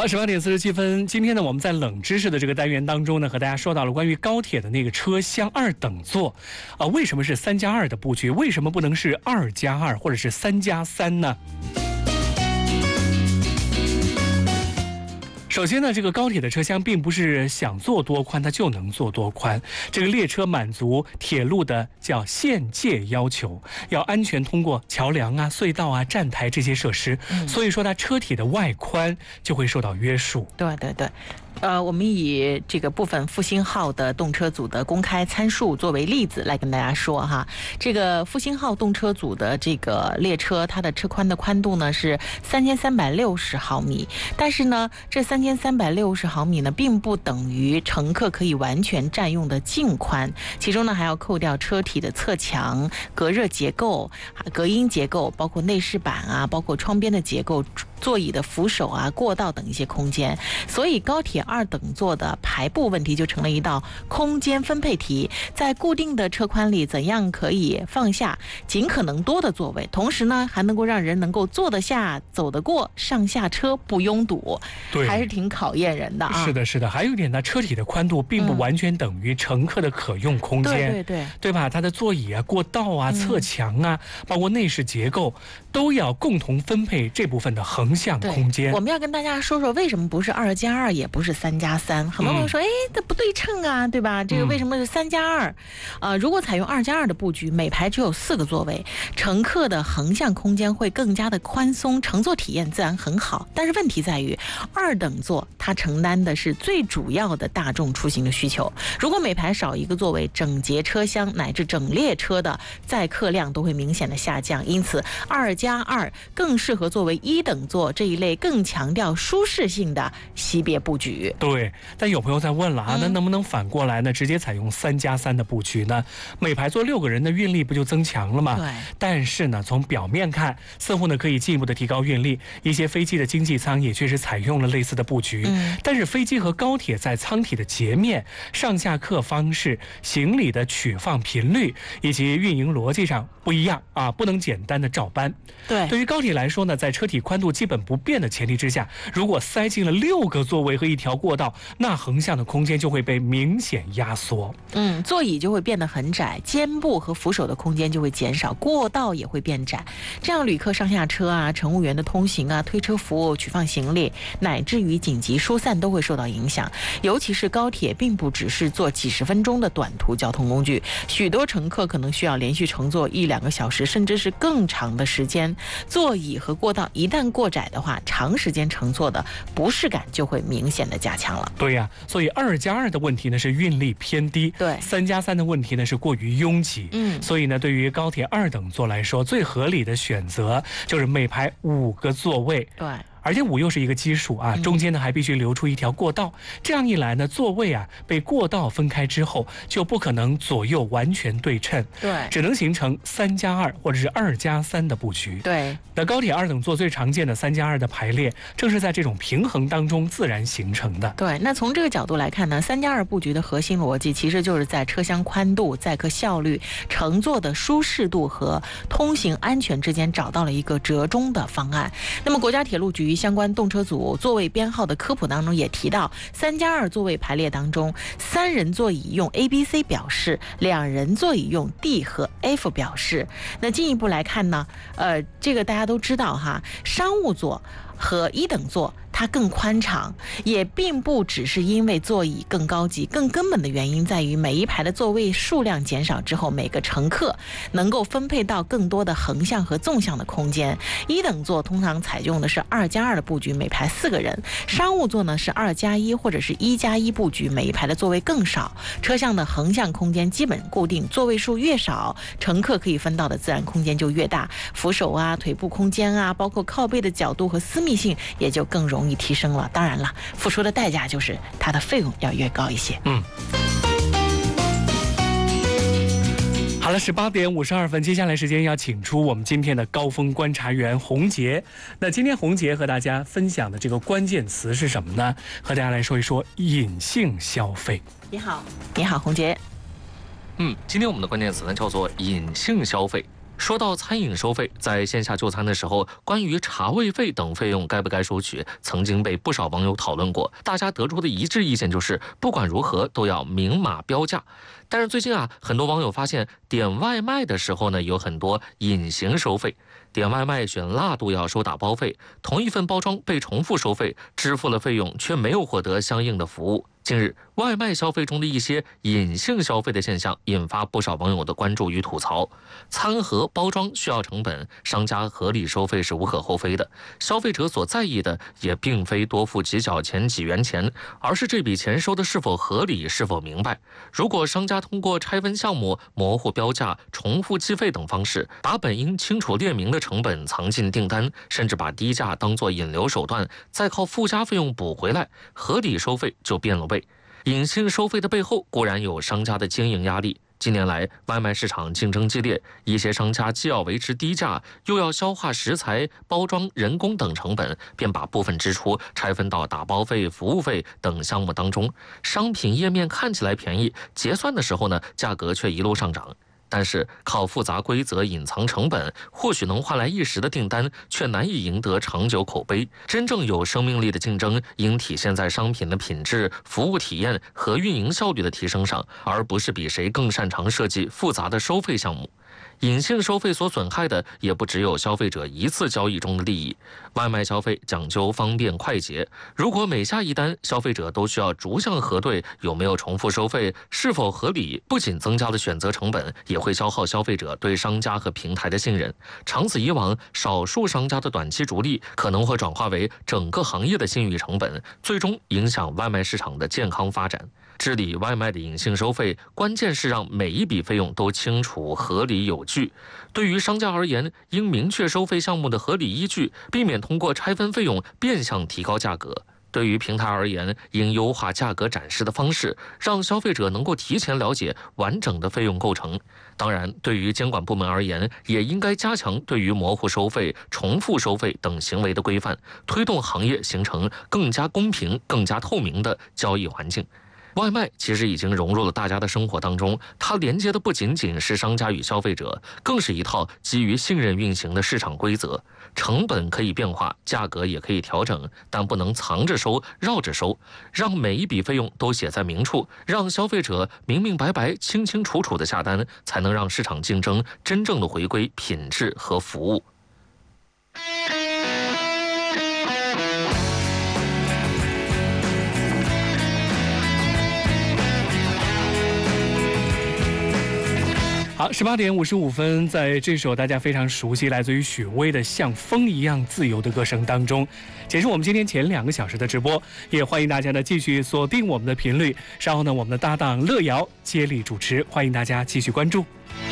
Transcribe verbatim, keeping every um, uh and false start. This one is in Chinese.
好，十八点四十七分，今天呢，我们在冷知识的这个单元当中呢，和大家说到了关于高铁的那个车厢二等座，啊，为什么是三加二的布局？为什么不能是二加二或者是三加三呢？首先呢，这个高铁的车厢并不是想做多宽它就能做多宽，这个列车满足铁路的叫限界要求，要安全通过桥梁啊、隧道啊、站台这些设施，嗯、所以说它车体的外宽就会受到约束。 对对对。呃，我们以这个部分复兴号的动车组的公开参数作为例子来跟大家说哈，这个复兴号动车组的这个列车，它的车宽的宽度呢是三千三百六十毫米，但是呢，这三千三百六十毫米呢，并不等于乘客可以完全占用的净宽，其中呢还要扣掉车体的侧墙、隔热结构、隔音结构，包括内饰板啊，包括窗边的结构、座椅的扶手啊、过道等一些空间，所以高铁二等座的排布问题就成了一道空间分配题，在固定的车宽里怎样可以放下尽可能多的座位，同时呢还能够让人能够坐得下、走得过，上下车不拥堵， 对， 还是挺考验人的啊。 是的，是的，还有一点呢，车体的宽度并不完全等于乘客的可用空间， 对对对， 对吧？它的座椅啊、过道啊、侧墙啊，嗯、包括内饰结构，都要共同分配这部分的横向空间。 我们要跟大家说说为什么不是二加二，也不是三加三。很多朋友说，哎、嗯，这不对称啊，对吧？这个为什么是三加二？呃，如果采用二加二的布局，每排只有四个座位，乘客的横向空间会更加的宽松，乘坐体验自然很好。但是问题在于，二等座它承担的是最主要的大众出行的需求。如果每排少一个座位，整节车厢乃至整列车的载客量都会明显的下降。因此，二加二更适合作为一等座这一类更强调舒适性的级别布局。 对，但有朋友在问了啊，那能不能反过来呢？直接采用三加三的布局呢？每排坐六个人的运力不就增强了吗？ 对。 但是呢，从表面看，似乎呢可以进一步的提高运力。一些飞机的经济舱也确实采用了类似的布局。嗯。但是飞机和高铁在舱体的截面、上下客方式、行李的取放频率以及运营逻辑上不一样啊，不能简单的照搬。 对。 对于高铁来说呢，在车体宽度基本不变的前提之下，如果塞进了六个座位和一条过道，那横向的空间就会被明显压缩。 嗯，座椅就会变得很窄，肩部和扶手的空间就会减少，过道也会变窄。这样旅客上下车啊、乘务员的通行啊、推车服务、取放行李，乃至于紧急疏散都会受到影响。尤其是高铁并不只是坐几十分钟的短途交通工具，许多乘客可能需要连续乘坐一两个小时，甚至是更长的时间。座椅和过道一旦过窄的话，长时间乘坐的不适感就会明显的加强了。 对呀、啊，所以二加二的问题呢是运力偏低， 对； 三加三的问题呢是过于拥挤。嗯，所以呢，对于高铁二等座来说，最合理的选择就是每排五个座位。 对。 而且五又是一个基数啊，中间呢还必须留出一条过道，这样一来呢，座位啊被过道分开之后，就不可能左右完全对称， 对， 只能形成三加二或者是二加三的布局。 对， 那高铁二等座最常见的三加二的排列，正是在这种平衡当中自然形成的。 对，那从这个角度来看呢，三加二布局的核心逻辑其实就是在车厢宽度、载客效率、乘坐的舒适度和通行安全之间找到了一个折中的方案。那么国家铁路局相关动车组座位编号的科普当中也提到，三加二座位排列当中，三人座椅用 A B C 表示，两人座椅用 D 和 F 表示。那进一步来看呢，呃，这个大家都知道哈，商务座和一等座它更宽敞，也并不只是因为座椅更高级，更根本的原因在于每一排的座位数量减少之后，每个乘客能够分配到更多的横向和纵向的空间。一等座通常采用的是二加二的布局，每排四个人；商务座呢是二加一或者是一加一布局，每一排的座位更少。车厢的横向空间基本固定，座位数越少，乘客可以分到的自然空间就越大，扶手啊、腿部空间啊，包括靠背的角度和私密性也就更容易提升了。当然了，付出的代价就是它的费用要越高一些。 嗯。好了，十八点五十二分，接下来时间要请出我们今天的高峰观察员洪杰。那今天洪杰和大家分享的这个关键词是什么呢？和大家来说一说隐性消费。 你好，你好，洪杰。 嗯，今天我们的关键词呢叫做隐性消费。 说到餐饮收费，在线下就餐的时候，关于茶位费等费用该不该收取，曾经被不少网友讨论过。大家得出的一致意见就是，不管如何都要明码标价。但是最近啊，很多网友发现点外卖的时候呢，有很多隐形收费。点外卖选辣度要收打包费，同一份包装被重复收费，支付了费用却没有获得相应的服务。近日，外卖消费中的一些隐性消费的现象引发不少网友的关注与吐槽。餐盒包装需要成本，商家合理收费是无可厚非的。消费者所在意的也并非多付几角钱几元钱，而是这笔钱收的是否合理，是否明白。如果商家通过拆分项目、模糊标价、重复计费等方式，把本应清楚列明的成本藏进订单，甚至把低价当作引流手段，再靠附加费用补回来，合理收费就变了味。隐性收费的背后固然有商家的经营压力。近年来，外卖市场竞争激烈，一些商家既要维持低价，又要消化食材、包装、人工等成本，便把部分支出拆分到打包费、服务费等项目当中。商品页面看起来便宜，结算的时候呢，价格却一路上涨。但是靠复杂规则隐藏成本，或许能换来一时的订单，却难以赢得长久口碑。真正有生命力的竞争，应体现在商品的品质、服务体验和运营效率的提升上，而不是比谁更擅长设计复杂的收费项目。隐性收费所损害的也不只有消费者一次交易中的利益。外卖消费讲究方便快捷，如果每下一单，消费者都需要逐项核对有没有重复收费，是否合理，不仅增加了选择成本，也会消耗消费者对商家和平台的信任。长此以往，少数商家的短期逐利可能会转化为整个行业的信誉成本，最终影响外卖市场的健康发展。治理外卖的隐性收费，关键是让每一笔费用都清楚、合理、有据。对于商家而言，应明确收费项目的合理依据，避免通过拆分费用变相提高价格。对于平台而言，应优化价格展示的方式，让消费者能够提前了解完整的费用构成。当然，对于监管部门而言，也应该加强对于模糊收费、重复收费等行为的规范，推动行业形成更加公平、更加透明的交易环境。外卖其实已经融入了大家的生活当中，它连接的不仅仅是商家与消费者，更是一套基于信任运行的市场规则。成本可以变化，价格也可以调整，但不能藏着收、绕着收，让每一笔费用都写在明处，让消费者明明白白、清清楚楚的下单，才能让市场竞争真正的回归品质和服务。 好，十八点五十五分，在这首大家非常熟悉、来自于许巍的《像风一样自由》的歌声当中，结束我们今天前两个小时的直播。也欢迎大家呢继续锁定我们的频率，稍后呢我们的搭档乐瑶接力主持，欢迎大家继续关注。